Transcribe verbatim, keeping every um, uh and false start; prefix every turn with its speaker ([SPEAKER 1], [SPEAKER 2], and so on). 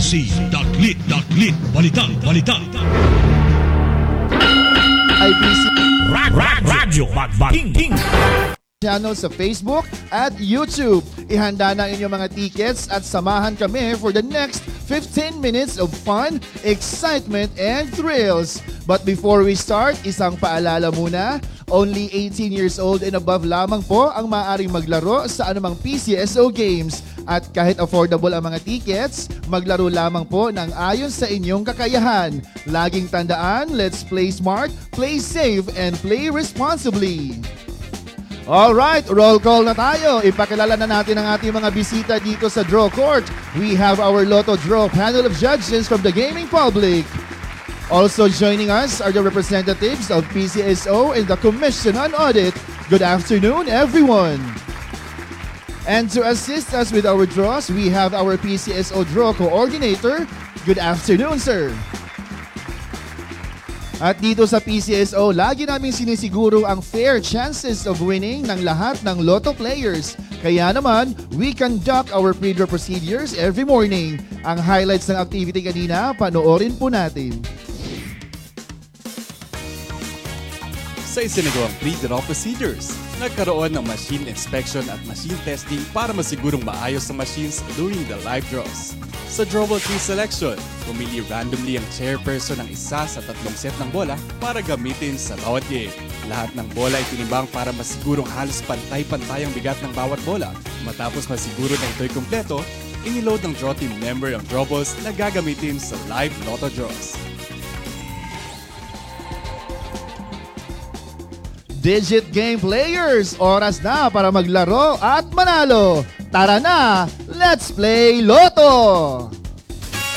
[SPEAKER 1] si Daklit Daklit Balita Balita
[SPEAKER 2] I B C
[SPEAKER 1] Radyo Magbating
[SPEAKER 2] channel sa Facebook at YouTube. Ihanda na ang inyong mga tickets at samahan kami for the next fifteen minutes of fun, excitement, and thrills. But before we start, isang paalala muna. Only eighteen years old and above lamang po ang maaaring maglaro sa anumang P C S O games. At kahit affordable ang mga tickets, maglaro lamang po ng ayon sa inyong kakayahan. Laging tandaan, let's play smart, play safe, and play responsibly. Alright, roll call na tayo. Ipakilala na natin ang ating mga bisita dito sa Draw Court. We have our Lotto Draw panel of judges from the gaming public. Also joining us are the representatives of P C S O and the Commission on Audit. Good afternoon, everyone. And to assist us with our draws, we have our P C S O Draw Coordinator. Good afternoon, sir. At dito sa P C S O, lagi namin sinisiguro ang fair chances of winning ng lahat ng Lotto players. Kaya naman, we conduct our pre-draw procedures every morning. Ang highlights ng activity kanina, panoorin po natin.
[SPEAKER 3] Sa isinagawang pre-draw procedures, nagkaroon ng machine inspection at machine testing para masigurong maayos ang machines during the live draws. Sa drawable tree selection, pumili randomly ang chairperson ng isa sa tatlong set ng bola para gamitin sa bawat game. Lahat ng bola ay tinimbang para masigurong halos pantay-pantay ang bigat ng bawat bola. Matapos masiguro na ito'y kumpleto, iniload ng draw team member ang draw balls na gagamitin sa live Lotto draws.
[SPEAKER 2] Digit Game Players, oras na para maglaro at manalo. Tara na, let's play Lotto!